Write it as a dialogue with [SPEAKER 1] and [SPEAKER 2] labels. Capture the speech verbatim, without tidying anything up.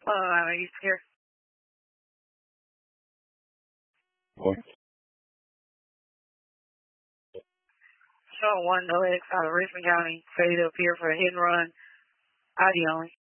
[SPEAKER 1] Uh, are you here?
[SPEAKER 2] What?
[SPEAKER 1] Show one no X out of Richmond County. Fade up here for a hit and run. I D only.